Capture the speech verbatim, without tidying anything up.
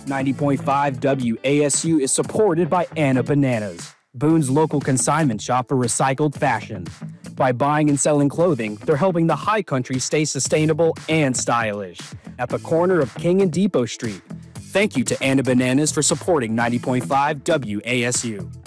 ninety point five W A S U is supported by Anna Bananas, Boone's local consignment shop for recycled fashion. By buying and selling clothing, they're helping the high country stay sustainable and stylish. At the corner of King and Depot Street. Thank you to Anna Bananas for supporting ninety point five W A S U.